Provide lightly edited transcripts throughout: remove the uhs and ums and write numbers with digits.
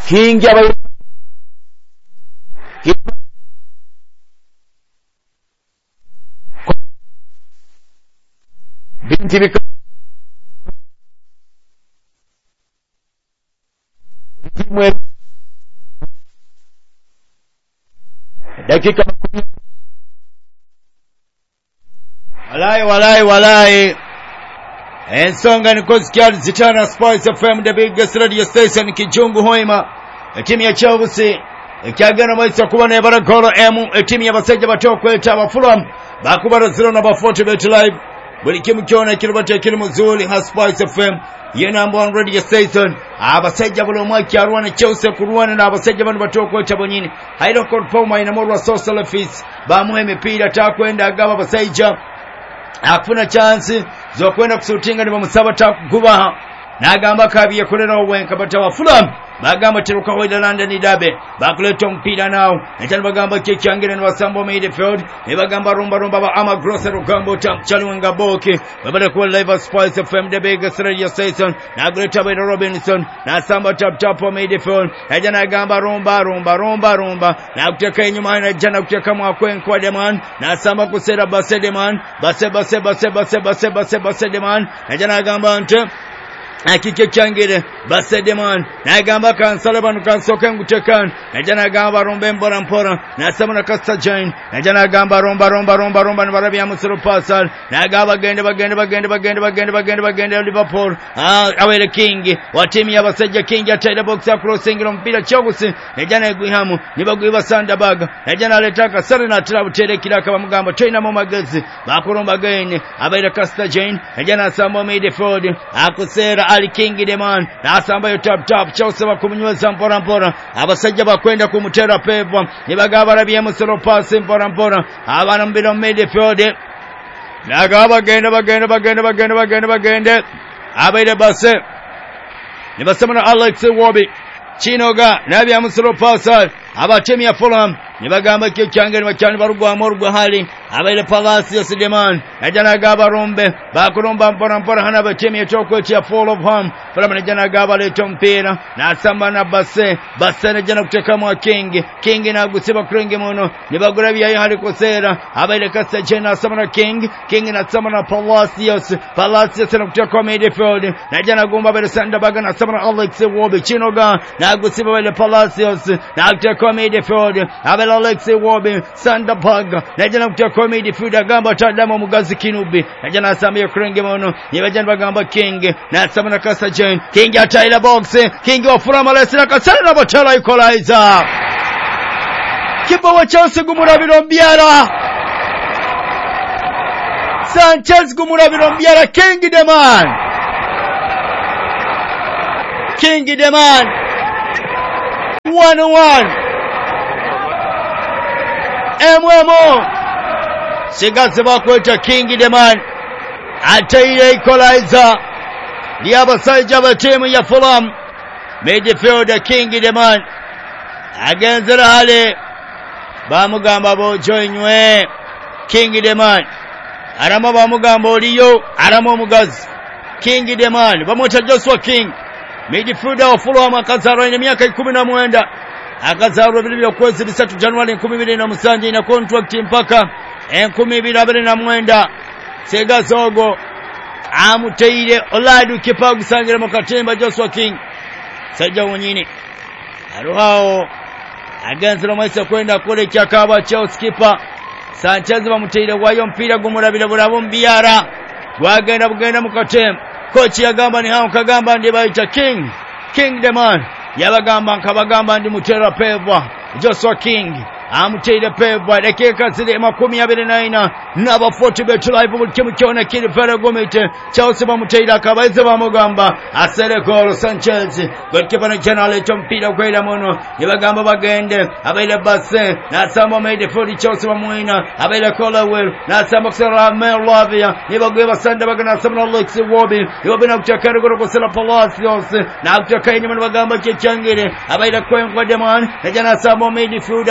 King yabaye binti bika dakika walai ensonga nikusikia zitana Spice FM the biggest radio station kijungu hoima timu ya Chelsea ikiagana maisha kubona ebara golo timu y'abasajja batokweta abafulham bakubara 0 na 40 bet live buli kimu kyona kiribate kiri muzuli ha Spice FM ye number 1 radio station abasajja bulo mwaki arwana Chelsea kurwana na abasajja bano batokweta bonyini hairo code poma ina morwa social fees bamuhe emipira takwenda agaba abasajja akufuna chance zokwenda kusutinga niba musaba takugubaha nagamba kabiye kolera obwenka batawa Fulham bagamba teruka hoida London dabe bakuleta mpira nao natani bagamba kyangire nwasambo midfield bagamba rumba ba ama gross rugambo chamchalwenga boke babada ku live Spice FM the biggest radio station na Great Boy Robinson na samba tap midfield ajana gamba rumba na kuteka nyuma na jana kuteka mwakwenkwa Deman na samba kusera Basedeman base Deman ajana gamba ante akike kyangire Basedeman nagamba kansala banu kansoka ngutekan najana gamba rombe mbora mpora nasema na Kasta Jane najana gamba romba nabarabi ya musoro pasal nagamba bagende Liverpool awele King wa timu ya basajja King ataida box ya crossing mpira Chelsea najana igwihamu nibagwiba Sandberg najana letaka sare na trabu tere kiraka bamugamba toina mu magezi bakuromba gene abaida Kasta Jane najana sambo midfield akusera Ali King Deman na samba yo tap Chelsea bakumnywaza mpora abasajja bakwenda kumutera pepa nibagaba rabi ya musoro pass mpora abana mbilo midfield nagaba bagenda abaide base nibasema Alex Iwobi Chinoga nabi ya musoro pass abatemi ya Fulham nibagamba kyangere bacyane barugwa hali abaile Palacios Deman najana gaba rombe bakuromba mpora hana batemi etoko ya Fulham Fulham najana gaba leto mpira na samba na base najana kuteka mwa King na gusiba krenge mono nibagurabi ya hali kosera abaile Kasta Jena samba na King na samba na Palacios na kuteka midfield najana gomba bele Sandberg na samba na Alex Iwobi Chinoga na gusiba bele Palacios na kuteka midfield abela Alex Iwobi Sandberg najana kuteka midfield agamba tadama mugazi Kinubi najana samia krenge mono nibajana bagamba King na samba na Kasta Jane King ataila box King wa Fulham alesina kasana na botela equalizer kipa wa Chelsea gumurabiro mbiara Sanchez gumurabiro mbiara King Deman 1-1 MMO sigaze bakweta King Deman ataile equalizer liyabasajja batimu ya Fulham midfielder King Deman agenzera hale bamugamba bojoinywe King Deman arama bamugamba oliyo arama omugazi King Deman bamwita Joshua King midfielder wa Fulham akazarwa ina miaka 19 akazarwa bilibya kwezi 3 January 2027 ina contract mpaka 2029 segazogo amuteire oladu kipagu sangira mukatemba Joshua King sajja wonyine aruhao aganzira maisa kwenda kule kyakaba Chelsea keeper Sanchez bamuteire wayo mpira gumurabira burabo mbiara bugenda mukatemba coach yagamba ni hao kagamba ndi baita King Deman yabagamba nkabagamba ndi mutera peva Joshua King amuteire peva dakika zile 29 naba 40 bet live bulkimu kyona kiri fere gomite Chelsea bamuteire akabaize bamugamba asere goal Sanchez goalkeeper na general chompira kwela mono yabagamba bagende abaile base na samba midfield Chelsea bamuina abaile Colwell na samba kusera Melavia yabagwe Sandberg na samba Alex Iwobi yobina kuchakara ko sela Palacios na kuchakara nyuma bagamba kyangire abaile Kwenkwa Deman na jana samba midfield again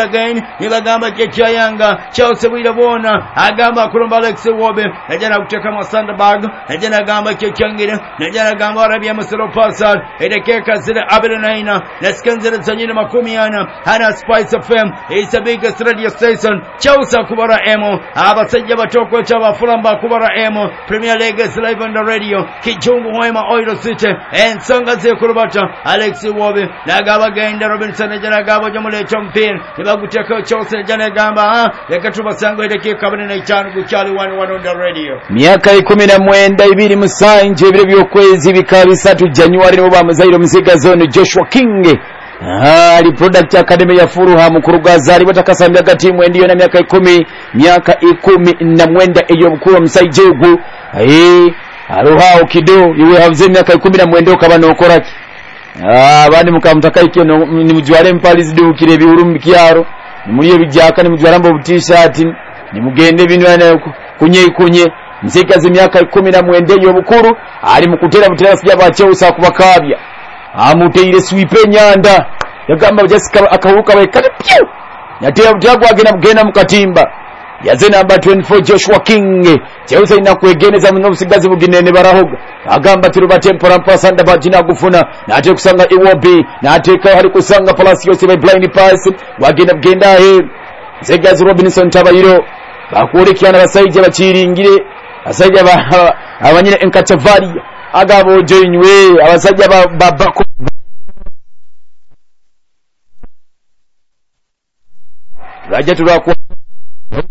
nibagamba kyayanga Chelsea bwirabona agamba kulomba Alex Wobe najana kuteka masanda bag najana agamba kyangire najana agamba Arabia Muselo Pasal edekeka zile Abelinaina naskanzira zanyina makumiana hana Spice FM is the biggest radio station Chelsea kubara emo abasajja batoko chaba fulamba kubara emo Premier League is live on the radio kijungu hoima Oil City ensonga ze kurubata Alex Wobe nagaba genda Robinson najana gaba jamule chompin nibaguteka Chelsea najana gamba leka tubasango edekeka 45 kuchali 11 on the radio miaka 19 ibiri musanje ibiro byokwezi bikaba 3 January nibo bamazairo musiga zone Joshua King ali product academy ya Fulham kurugazari batakasambya gatimu ndiyo na miaka 10 miaka 19 eyo bukuru musajegu aroha kido iwe havze miaka 19 kabano okoraki abandi mukamutaka ikyo ni mujware mpalizi dukire bihuru mbyaro nimuliyo bijaka ni mujwarambo t-shirt ni mugende binwana kunye mzika z'imyaka 19 yo bukuru ali mukutera butera sija bacheusa kubakabya amuteire swipe nyanda yagamba Jessica akahuka wekane pyo yatera butagwa agena mukatimba yaze namba 24 Joshua King cheusa inakwegeneza munobusigazi buginene barahoga agamba tiruba tempora mpasanda bajina gufuna nate kusanga iwobi nateka hari kusanga Palacio sibe blind pass wagenda he Zegazi Robinson Tabayiro bakurikiana basayije baciringire asajja abanyine enkatavari agabo joinwe abasajja babako rajya turakwa